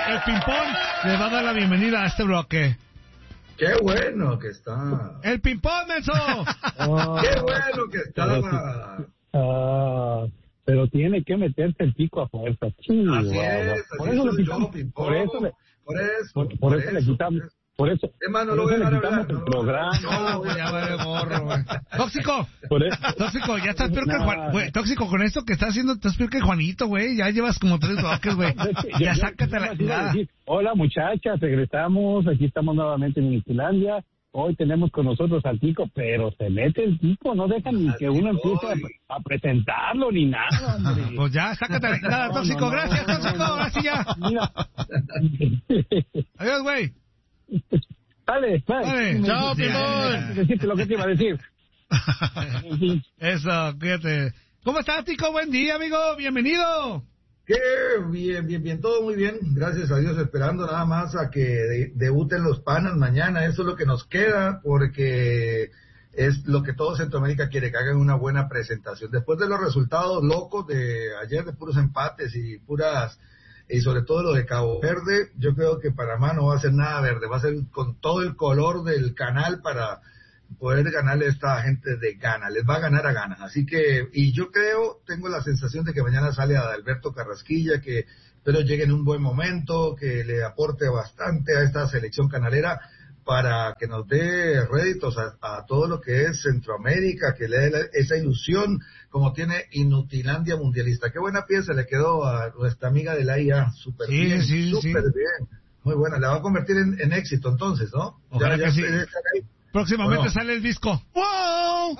el ping-pong le va a dar la bienvenida a este bloque. ¡Qué bueno que está! ¡El ping-pong, menso! ¡Qué bueno que está! Pero tiene que meterse el pico a fuerza. Sí, así es, por así eso le soy quitamos, yo, ping-pong. Por eso le quitamos. Por eso, Hermano, por lo eso voy a le dejar quitamos hablar, el programa. No, güey, ya vale gorro, güey. Tóxico, tóxico, ya estás peor que Nah. güey, tóxico, con esto que estás haciendo, estás peor que Juanito, güey. Ya llevas como 3 bloques, güey. Ya sácate la chingada. Hola, muchachas, regresamos. Aquí estamos nuevamente en Inutilandia. Hoy tenemos con nosotros al Tico, pero se mete el tipo, no deja ni que uno empiece a presentarlo ni nada, hombre. Pues ya, sácate la chingada, tóxico. Gracias, tóxico. Ahora sí ya. Mira. Adiós, güey. Dale. Chao, Pimón. Decirte lo que te iba a decir. Eso, cuídate. ¿Cómo estás, Tico? Buen día, amigo. Bienvenido. Qué bien, todo muy bien. Gracias a Dios, esperando nada más a que debuten los Panas mañana. Eso es lo que nos queda, porque es lo que todo Centroamérica quiere, que hagan una buena presentación. Después de los resultados locos de ayer, de puros empates y sobre todo lo de Cabo Verde, yo creo que Panamá no va a ser nada verde, va a ser con todo el color del canal para poder ganarle a esta gente de Ghana, les va a ganar a Ghana, así que, y yo tengo la sensación de que mañana sale Adalberto Carrasquilla, que espero llegue en un buen momento, que le aporte bastante a esta selección canalera, para que nos dé réditos a todo lo que es Centroamérica, que le dé esa ilusión como tiene Inutilandia mundialista. Qué buena pieza le quedó a nuestra amiga de la IA, súper bien. Muy buena, la va a convertir en éxito entonces, ¿no? Ojalá que sí. Ahí. Próximamente sale el disco. ¡Wow!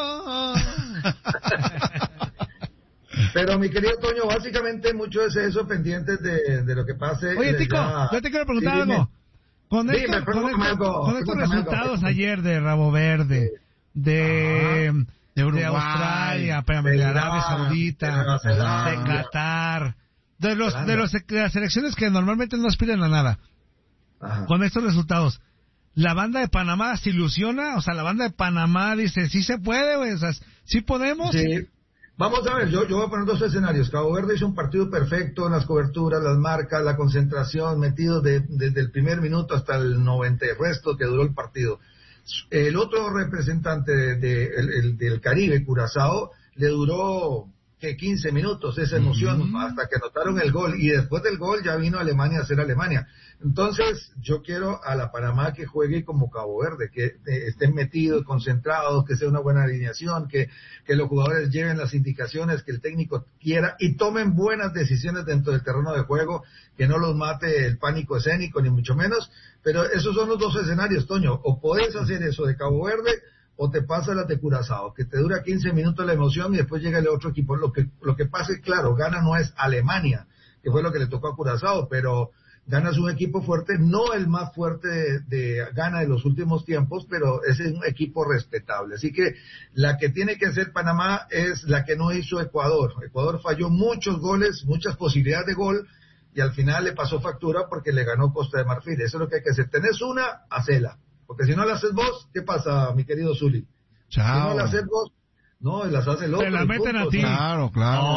Pero mi querido Toño, básicamente mucho es eso, pendientes de lo que pase. Oye, Tico, yo te quiero preguntar algo. Con estos resultados ayer de Rabo Verde, de Australia, de Arabia Saudita, de Qatar, de las selecciones que normalmente no aspiran a nada, con estos resultados, ¿la banda de Panamá se ilusiona? O sea, la banda de Panamá dice, sí se puede, güey, o sea, sí podemos. Sí. Vamos a ver, yo voy a poner 2 escenarios. Cabo Verde hizo un partido perfecto, las coberturas, las marcas, la concentración, metido desde el primer minuto hasta el 90, el resto que duró el partido. El otro representante del Caribe, Curazao, le duró 15 minutos esa emoción, hasta que anotaron el gol, y después del gol ya vino Alemania a ser Alemania. Entonces yo quiero a la Panamá que juegue como Cabo Verde, que estén metidos, concentrados, que sea una buena alineación, que los jugadores lleven las indicaciones que el técnico quiera y tomen buenas decisiones dentro del terreno de juego, que no los mate el pánico escénico ni mucho menos. Pero esos son los 2 escenarios, Toño, o podés hacer eso de Cabo Verde o te pasa las de Curazao, que te dura 15 minutos la emoción y después llega el otro equipo. Lo que pasa es, claro, Ghana no es Alemania, que fue lo que le tocó a Curazao, pero Ghana es un equipo fuerte, no el más fuerte de Ghana de los últimos tiempos, pero es un equipo respetable. Así que la que tiene que hacer Panamá es la que no hizo Ecuador. Ecuador falló muchos goles, muchas posibilidades de gol, y al final le pasó factura porque le ganó Costa de Marfil. Eso es lo que hay que hacer. Tenés una, hacela. Porque si no la haces vos, ¿qué pasa, mi querido Zuli? Chao. Si no la haces vos, no, las hace el otro. Te la meten a ti. Claro.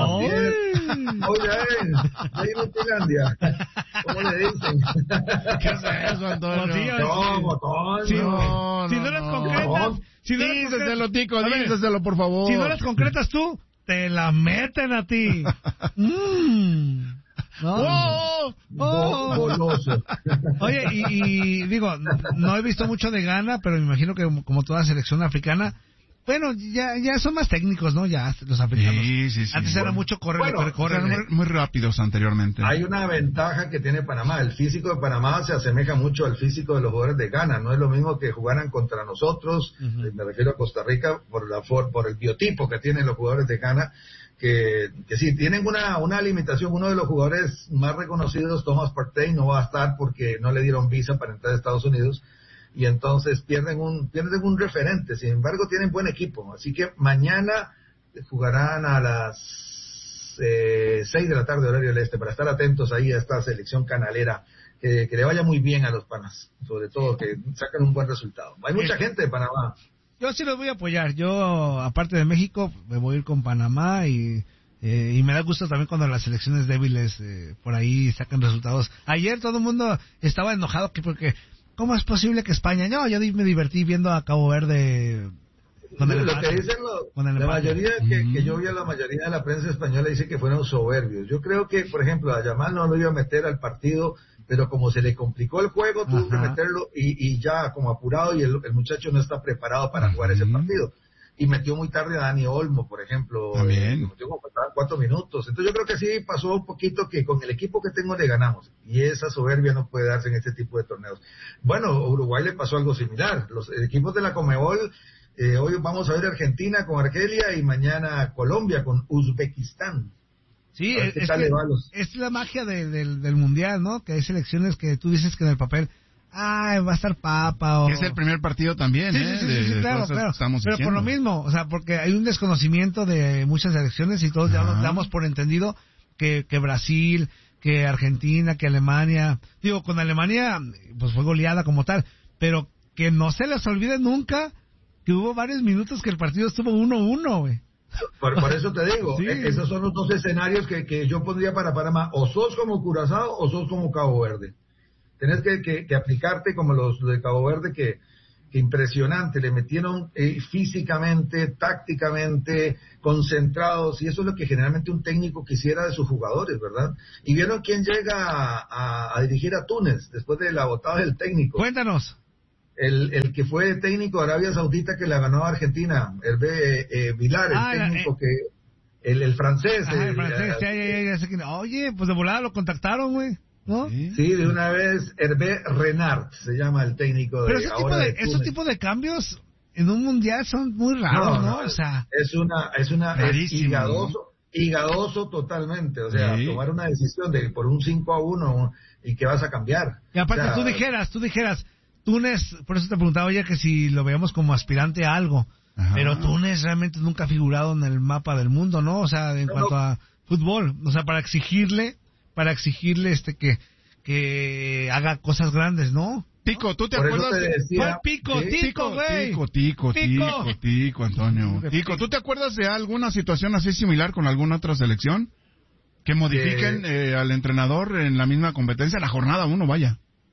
Oye, ahí en Finlandia. ¿Cómo le dicen? ¿Qué es eso, Antonio? No, si no las concretas, díceselo, Tico, díseselo, por favor. Si no las concretas tú, te la meten a ti. No. Goloso. Oye, y digo, no he visto mucho de Ghana, pero me imagino que como toda selección africana, bueno, ya son más técnicos, ¿no? Ya los africanos. Sí. Antes era mucho correr. Muy rápidos anteriormente. Hay una ventaja que tiene Panamá. El físico de Panamá se asemeja mucho al físico de los jugadores de Ghana. No es lo mismo que jugaran contra nosotros. Me refiero a Costa Rica por el biotipo que tienen los jugadores de Ghana. Que sí, tienen una limitación. Uno de los jugadores más reconocidos, Thomas Partey, no va a estar porque no le dieron visa para entrar a Estados Unidos, y entonces pierden un referente. Sin embargo, tienen buen equipo, así que mañana jugarán a las 6 de la tarde horario del este, para estar atentos ahí a esta selección canalera, que le vaya muy bien a los panas, sobre todo que sacan un buen resultado. Hay mucha gente de Panamá. Yo sí los voy a apoyar. Yo, aparte de México, me voy a ir con Panamá y Y me da gusto también cuando las selecciones débiles por ahí sacan resultados. Ayer todo el mundo estaba enojado porque ¿cómo es posible que España? No, yo me divertí viendo a Cabo Verde con el lo que dicen la mayoría que yo vi a la mayoría de la prensa española dice que fueron soberbios. Yo creo que, por ejemplo, a Yamal no lo iba a meter al partido, pero como se le complicó el juego, tuvo que meterlo y ya como apurado, y el muchacho no está preparado para jugar ese partido. Y metió muy tarde a Dani Olmo, por ejemplo. Metió como 4 minutos. Entonces yo creo que sí pasó un poquito que con el equipo que tengo le ganamos. Y esa soberbia no puede darse en este tipo de torneos. Bueno, a Uruguay le pasó algo similar. Los equipos de la Conmebol, hoy vamos a ver Argentina con Argelia y mañana Colombia con Uzbekistán. Sí, es la magia del Mundial, ¿no? Que hay selecciones que tú dices que en el papel... va a estar papa. Que es el primer partido también, sí, claro. Pero por lo mismo, o sea, porque hay un desconocimiento de muchas elecciones y todos ya damos por entendido que Brasil, que Argentina, que Alemania, digo, con Alemania, pues fue goleada como tal, pero que no se les olvide nunca que hubo varios minutos que el partido estuvo 1-1, güey. Por eso te digo, esos son los dos escenarios que yo pondría para Panamá. O sos como Curazao o sos como Cabo Verde. Tenés que aplicarte como los de Cabo Verde, que impresionante, le metieron físicamente, tácticamente, concentrados, y eso es lo que generalmente un técnico quisiera de sus jugadores, ¿verdad? Y vieron quién llega a dirigir a Túnez después de la botada del técnico. Cuéntanos. El que fue técnico de Arabia Saudita que la ganó a Argentina, Hervé Vilar, el técnico el francés. El francés, oye, pues de volada lo contactaron, güey. ¿No? Sí, de una vez, Hervé Renard se llama el técnico de ahora. Pero esos tipos de cambios en un mundial son muy raros, ¿no? O sea, es higadoso totalmente, o sea, tomar una decisión por un 5-1 y que vas a cambiar. Y aparte, o sea, tú dijeras, Túnez, por eso te preguntaba, oye, que si lo veíamos como aspirante a algo, pero Túnez realmente nunca ha figurado en el mapa del mundo, ¿no? O sea, en cuanto a fútbol, o sea, para exigirle que haga cosas grandes, ¿no? Tico, ¿tú te acuerdas? Tico, Antonio. Tico, ¿tú te acuerdas de alguna situación así similar con alguna otra selección? Que modifiquen al entrenador en la misma competencia, la jornada 1, vaya.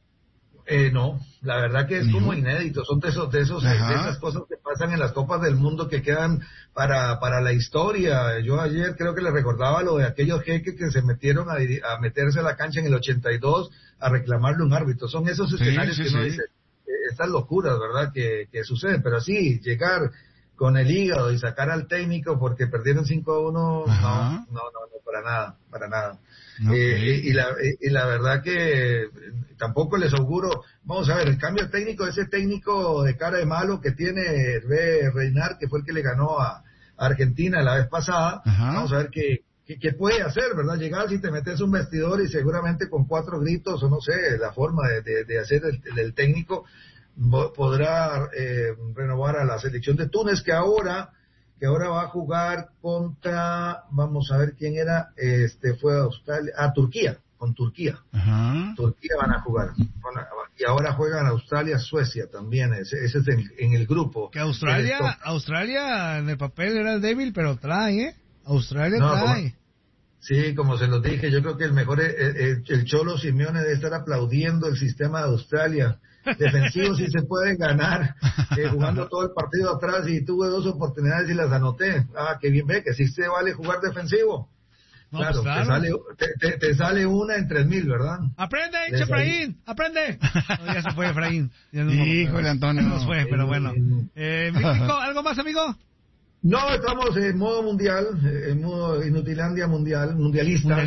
No, la verdad que es como inédito, son de esas cosas que pasan en las Copas del Mundo que quedan para la historia. Yo ayer creo que le recordaba lo de aquellos jeques que se metieron a meterse a la cancha en el 82 a reclamarle un árbitro. Son esos escenarios que uno dice, estas locuras, ¿verdad?, que suceden, pero así, llegar con el hígado y sacar al técnico porque perdieron 5-1, no, para nada. Okay. Y la verdad que tampoco les auguro. Vamos a ver, el cambio técnico, ese técnico de cara de malo que tiene Hervé Renard, que fue el que le ganó a Argentina la vez pasada. Vamos a ver qué puede hacer, ¿verdad? Llegas y te metes un vestidor y seguramente con 4 gritos, o no sé, la forma de hacer el técnico podrá renovar a la selección de Túnez, que ahora va a jugar contra, vamos a ver quién era, fue a Australia, Turquía, con Turquía. Turquía van a jugar. Y ahora juegan Australia, Suecia también, ese es en el grupo. Que Australia en el papel era débil, pero trae, Australia trae. Sí, como se los dije, yo creo que el mejor, el Cholo Simeone debe estar aplaudiendo el sistema de Australia. Defensivo sí se puede ganar, jugando todo el partido atrás, y tuve 2 oportunidades y las anoté. Qué bien, ve que sí se vale jugar defensivo. No, claro, te sale una en 3,000, ¿verdad? ¡Aprende, Efraín! ¡Aprende! No, ya se fue Efraín. Híjole, Antonio. No se fue, pero bueno. Místico, ¿algo más, amigo? No, estamos en modo mundial, en modo Inutilandia mundialista.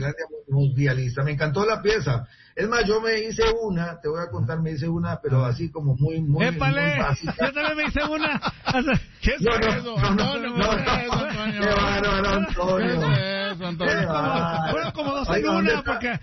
Me encantó la pieza. Es más, yo me hice una, te voy a contar, pero así como muy ¡épale! Muy básica. Yo también me hice una. ¿Qué es eso? Antonio. ¡Qué bárbaro, Antonio! Bueno, como 2 en una, porque...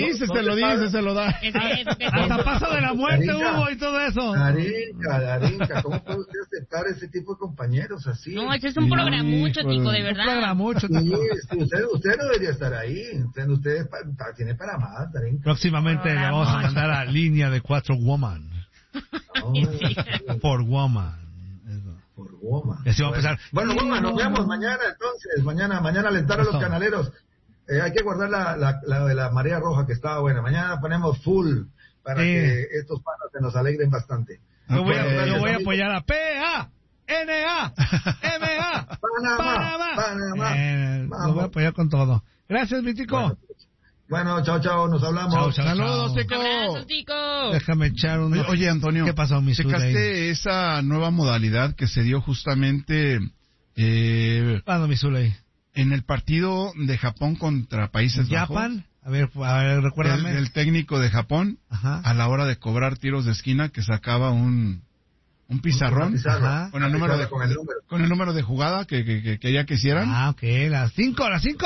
se lo da. Hasta paso de la muerte hubo y todo eso. Darinka, ¿cómo puede usted aceptar ese tipo de compañeros así? No, ese es un programucho, Tico, de verdad. Un programucho. Sí, usted no debería estar ahí. Usted tiene para más, Darinka. Próximamente le vamos a mandar a línea de 4 woman. For woman. Y así va a empezar. Bueno, nos vemos mañana entonces. Mañana alentar a los canaleros. Hay que guardar la de la marea roja que estaba buena. Mañana ponemos full para que estos panas se nos alegren bastante. Yo voy a apoyar a P-A-N-A M-A Panamá. Lo voy a apoyar con todo. Gracias, mi Tico. Bueno, chao, nos hablamos. Saludos, Tico. Abrazos, Tico. Déjame echar un... Oye, Antonio, ¿qué pasó, mi ¿checaste esa nueva modalidad que se dio justamente mi Zuley? En el partido de Japón contra Países Bajos? ¿Japan? A ver, recuérdame. El técnico de Japón, a la hora de cobrar tiros de esquina, que sacaba un pizarrón con el número de jugada que quería que hicieran. Ah, ok, las 5.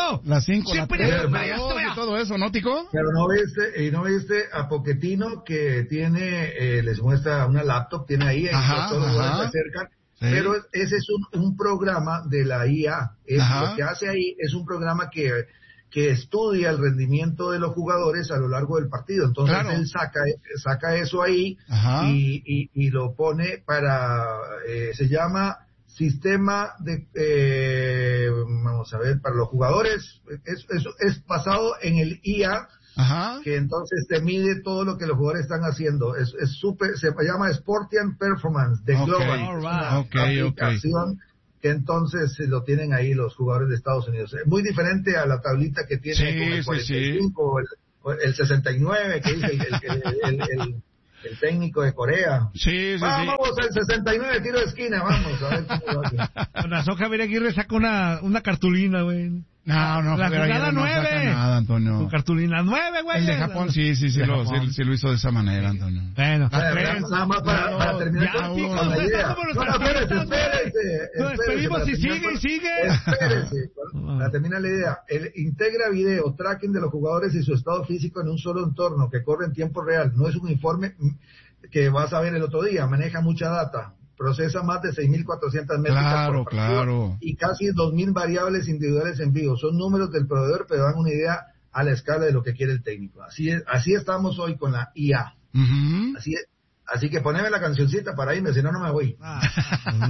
Y todo eso, ¿no, Tico? Pero no viste a Pochettino que tiene, les muestra una laptop, tiene ahí, todos los jugadores se acercan. Sí. Pero ese es un programa de la IA. Lo que hace ahí es un programa que estudia el rendimiento de los jugadores a lo largo del partido. Entonces él saca eso ahí y lo pone para, se llama sistema de, vamos a ver, para los jugadores, es basado en el IA, que entonces te mide todo lo que los jugadores están haciendo. Es súper, se llama Sportian Performance de Global. Es una aplicación que entonces lo tienen ahí los jugadores de Estados Unidos. Es muy diferente a la tablita que tiene el 45 o el 69 que dice el técnico de Corea. Vamos al 69, tiro de esquina, vamos a ver cómo va. Nazo Javier Aguirre saca una cartulina, güey. No, la jugada 9. No saca nada, Antonio. Con cartulina 9, güey. El de Japón sí lo hizo de esa manera, Antonio. Bueno, nada más para terminar con la idea. Espérese. Nos despedimos y sigue. Espérese. Para terminar la idea. Integra video, tracking de los jugadores y su estado físico en un solo entorno que corre en tiempo real. No es un informe que vas a ver el otro día. Maneja mucha data. Procesa más de 6.400 métricas por partido y casi 2.000 variables individuales en vivo. Son números del proveedor, pero dan una idea a la escala de lo que quiere el técnico. Así estamos hoy con la IA. Así que poneme la cancioncita para irme, si no me voy.